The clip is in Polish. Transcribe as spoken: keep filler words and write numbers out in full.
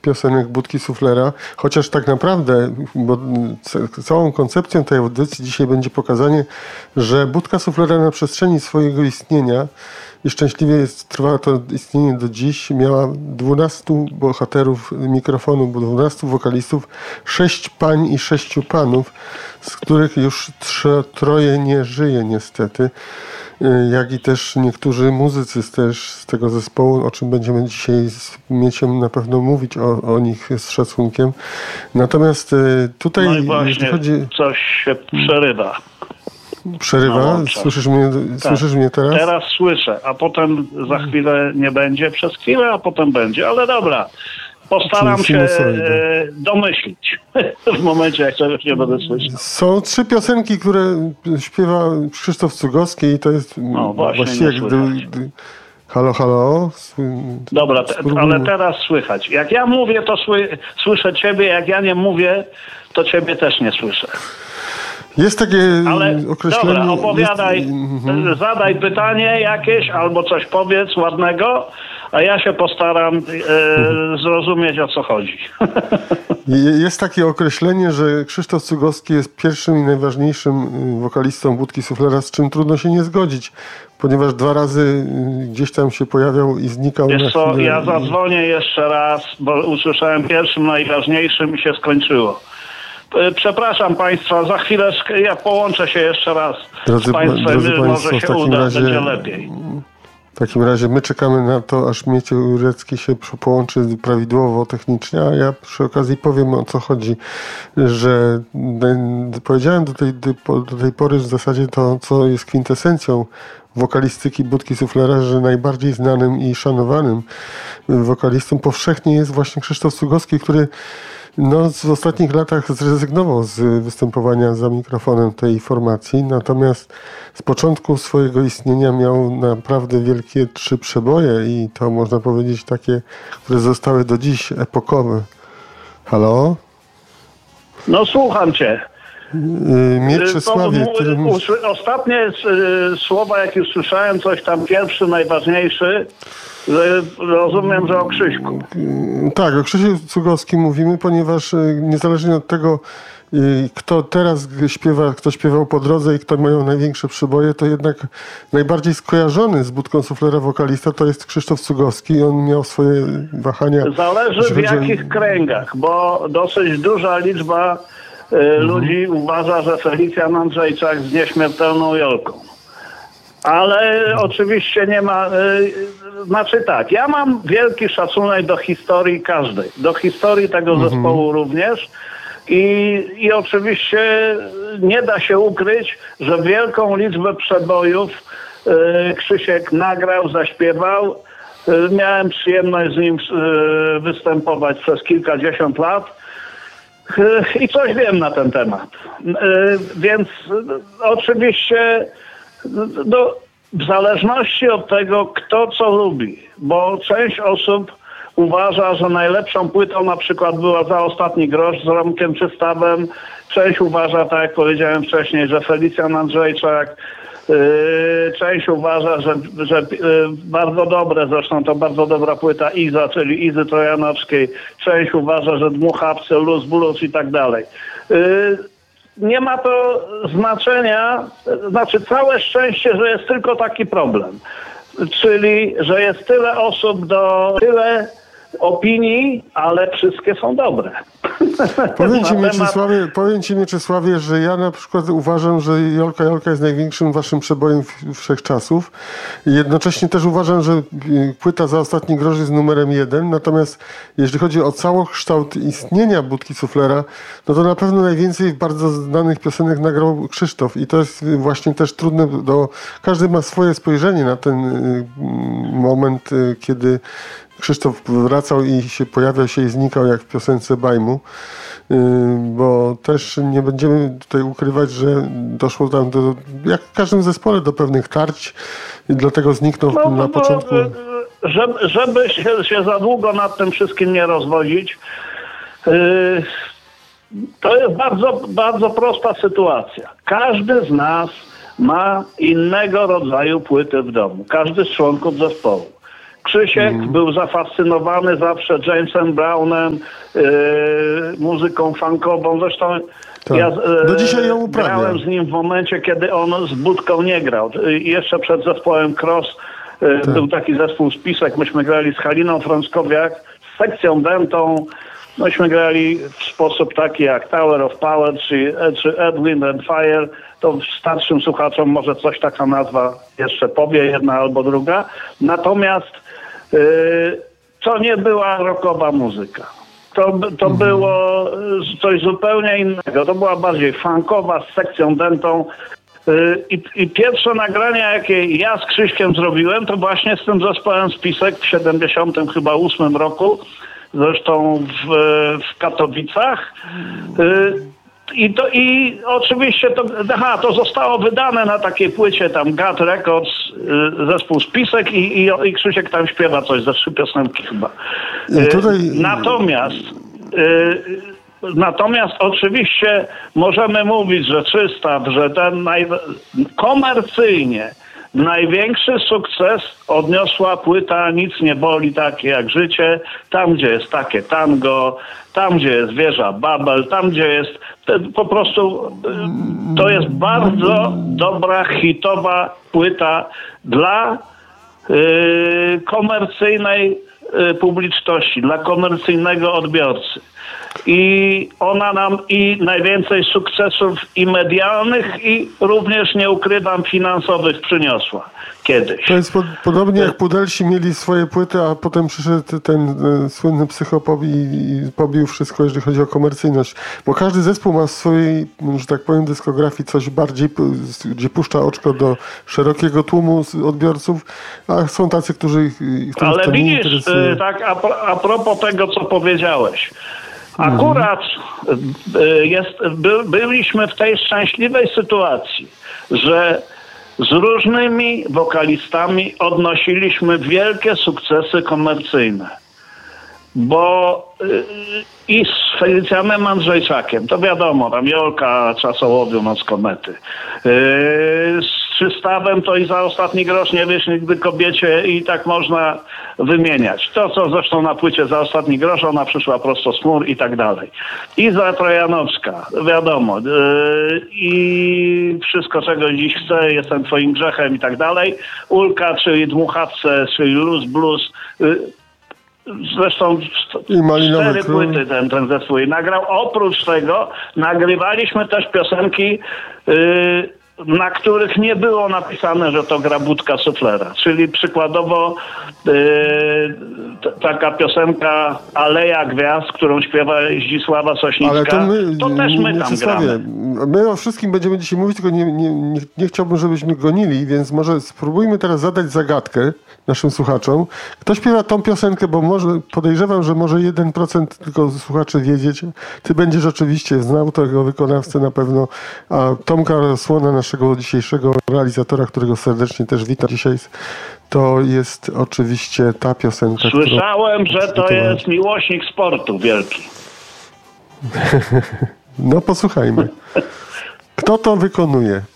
piosenek Budki Suflera, chociaż tak naprawdę, bo całą koncepcją tej audycji dzisiaj będzie pokazanie, że Budka Suflera na przestrzeni swojego istnienia i szczęśliwie jest, trwa to istnienie do dziś, miała dwunastu bohaterów mikrofonu, bo dwunastu wokalistów, sześć pań i sześciu panów, z których już trzy, troje nie żyje niestety, jak i też niektórzy muzycy też z tego zespołu, o czym będziemy dzisiaj z Mieciem na pewno mówić o, o nich z szacunkiem. Natomiast tutaj... No i właśnie chodzi... coś się przerywa. Przerywa? Słyszysz mnie, tak. Słyszysz mnie teraz? Teraz słyszę, a potem za chwilę nie będzie, przez chwilę, a potem będzie, ale dobra. Postaram się e, domyślić w momencie, jak czegoś nie będę słyszał. Są trzy piosenki, które śpiewa Krzysztof Cugowski i to jest no, właściwie jak gdy, gdy, halo, halo. Dobra, te, ale teraz słychać. Jak ja mówię, to sły, słyszę ciebie, jak ja nie mówię, to ciebie też nie słyszę. Jest takie ale, określenie... Dobra, opowiadaj, jest... zadaj pytanie jakieś albo coś powiedz ładnego, a ja się postaram e, zrozumieć, o co chodzi. Jest takie określenie, że Krzysztof Cugowski jest pierwszym i najważniejszym wokalistą Budki Suflera, z czym trudno się nie zgodzić, ponieważ dwa razy gdzieś tam się pojawiał i znikał. Wiesz na co, chwilę. ja zadzwonię jeszcze raz, bo usłyszałem pierwszym, najważniejszym i się skończyło. Przepraszam Państwa, za chwileczkę ja połączę się jeszcze raz drodzy, z Państwem, drodzy może Państwo, się uda, razie, będzie lepiej. W takim razie my czekamy na to, aż Miecie Jurecki się połączy prawidłowo technicznie, a ja przy okazji powiem, o co chodzi, że powiedziałem do tej, do tej pory w zasadzie to, co jest kwintesencją wokalistyki Budki Suflera, że najbardziej znanym i szanowanym wokalistą powszechnie jest właśnie Krzysztof Cugowski, który no, w ostatnich latach zrezygnował z występowania za mikrofonem tej formacji, natomiast z początku swojego istnienia miał naprawdę wielkie trzy przeboje i to można powiedzieć takie, które zostały do dziś epokowe. Halo? No słucham cię. Mieczysławie, którym... Ostatnie słowa, jakie usłyszałem, coś tam pierwszy, najważniejszy, rozumiem, że o Krzyśku. Tak, o Krzysiu Cugowskim mówimy, ponieważ niezależnie od tego, kto teraz śpiewa, kto śpiewał po drodze i kto mają największe przyboje, to jednak najbardziej skojarzony z Budką Suflera wokalista to jest Krzysztof Cugowski i on miał swoje wahania. Zależy w jakich kręgach, bo dosyć duża liczba y, mhm. ludzi uważa, że Felicjan Andrzejczak z nieśmiertelną Jolką. Ale oczywiście nie ma... Yy, znaczy tak, ja mam wielki szacunek do historii każdej. Do historii tego mhm. zespołu również. I, I oczywiście nie da się ukryć, że wielką liczbę przebojów yy, Krzysiek nagrał, zaśpiewał. Yy, miałem przyjemność z nim yy, występować przez kilkadziesiąt lat. Yy, I coś wiem na ten temat. Yy, więc yy, oczywiście... No, w zależności od tego, kto co lubi, bo część osób uważa, że najlepszą płytą na przykład była Za ostatni grosz z Romkiem Czystawem, część uważa, tak jak powiedziałem wcześniej, że Felicjan Andrzejczak, yy, część uważa, że, że yy, bardzo dobre, zresztą to bardzo dobra płyta Iza, czyli Izy Trojanowskiej, część uważa, że Dmuchawce, Luz, Blues i tak dalej. Yy, Nie ma to znaczenia, znaczy całe szczęście, że jest tylko taki problem. Czyli, że jest tyle osób do tyle opinii, ale wszystkie są dobre. Powiem ci, Mieczysławie, powiem ci, Mieczysławie, że ja na przykład uważam, że Jolka Jolka jest największym waszym przebojem wszechczasów. Jednocześnie też uważam, że płyta Za ostatni grosz jest numerem jeden. Natomiast jeśli chodzi o całokształt istnienia Budki Suflera, no to na pewno najwięcej bardzo znanych piosenek nagrał Krzysztof. I to jest właśnie też trudne do... Każdy ma swoje spojrzenie na ten moment, kiedy Krzysztof wracał i się pojawiał się i znikał jak w piosence Bajmu, bo też nie będziemy tutaj ukrywać, że doszło tam do, jak w każdym zespole, do pewnych tarć i dlatego zniknął no, na no, początku. Żeby, żeby się, się za długo nad tym wszystkim nie rozwodzić, yy, to jest bardzo, bardzo prosta sytuacja. Każdy z nas ma innego rodzaju płyty w domu. Każdy z członków zespołu. Krzysiek mm. był zafascynowany zawsze Jamesem Brownem, yy, muzyką funkową. Zresztą tak. ja yy, do dzisiaj ją uprawia. grałem z nim w momencie, kiedy on z Budką nie grał. Yy, jeszcze przed zespołem Cross yy, tak. był taki zespół Spisek. Myśmy grali z Haliną Frąckowiak, z sekcją dentą. Myśmy grali w sposób taki jak Tower of Power czy, czy Earth, Wind and Fire. To starszym słuchaczom może coś taka nazwa jeszcze powie, jedna albo druga. Natomiast yy, to nie była rockowa muzyka. To, to mhm. było coś zupełnie innego. To była bardziej funkowa z sekcją dentą. Yy, i, I pierwsze nagrania, jakie ja z Krzyśkiem zrobiłem, to właśnie z tym zespołem Spisek w siedemdziesiątym chyba ósmym roku. Zresztą w, w Katowicach. Yy, I, to, I oczywiście to, aha, to zostało wydane na takiej płycie tam God Records, y, zespół Spisek i, i, i Krzysiek tam śpiewa coś, ze trzy piosenki chyba. Y, tutaj... Natomiast y, natomiast oczywiście możemy mówić, że Czystaw, że ten naj... komercyjnie największy sukces odniosła płyta Nic nie boli takie jak życie, tam gdzie jest takie tango, tam gdzie jest wieża Babel, tam gdzie jest po prostu to jest bardzo dobra, hitowa płyta dla y, komercyjnej y, publiczności, dla komercyjnego odbiorcy. I ona nam i najwięcej sukcesów i medialnych, i również, nie ukrywam, finansowych przyniosła kiedyś. To jest po, podobnie jak Pudelsi mieli swoje płyty, a potem przyszedł ten e, słynny psychopop i, i pobił wszystko, jeżeli chodzi o komercyjność. Bo każdy zespół ma w swojej, że tak powiem, dyskografii coś bardziej, gdzie puszcza oczko do szerokiego tłumu odbiorców, a są tacy, którzy... Ale widzisz, tak a, a propos tego, co powiedziałeś, akurat jest, by, byliśmy w tej szczęśliwej sytuacji, że z różnymi wokalistami odnosiliśmy wielkie sukcesy komercyjne. Bo yy, i z Felicjanem Andrzejczakiem, to wiadomo, tam Jolka, Czasołowiu, Noc komety. Yy, z Czystawem to i Za ostatni grosz nie wiesz nigdy kobiecie, i tak można wymieniać. To, co zresztą na płycie Za ostatni grosz, ona przyszła prosto z chmur i tak dalej. Iza Trojanowska, wiadomo. Yy, I Wszystko, czego dziś chcę, Jestem twoim grzechem i tak dalej. Ulka, czyli Dmuchawce, czyli Luz Blues. Yy, Zresztą cztery płyty ten, ten zespół nagrał. Oprócz tego nagrywaliśmy też piosenki, yy, na których nie było napisane, że to gra Budka Suflera. Czyli przykładowo yy, t- taka piosenka Aleja Gwiazd, którą śpiewa Zdzisława Sośnicka. Ale to, my, to też my tam gramy. My o wszystkim będziemy dzisiaj mówić, tylko nie, nie, nie, nie chciałbym, żebyśmy gonili, więc może spróbujmy teraz zadać zagadkę naszym słuchaczom. Kto śpiewa tą piosenkę, bo może podejrzewam, że może jeden procent tylko słuchaczy wiedzieć. Ty będziesz oczywiście znał tego wykonawcę na pewno, a Tomka Słona, naszego dzisiejszego realizatora, którego serdecznie też witam dzisiaj, to jest oczywiście ta piosenka. Słyszałem, którą... że to jest miłośnik sportu wielki. No posłuchajmy. Kto to wykonuje?